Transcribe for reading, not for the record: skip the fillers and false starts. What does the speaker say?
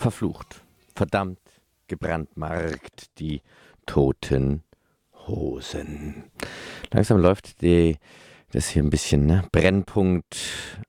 verflucht, verdammt, gebrandmarkt, die toten Hosen. Langsam läuft das hier ein bisschen, ne? Brennpunkt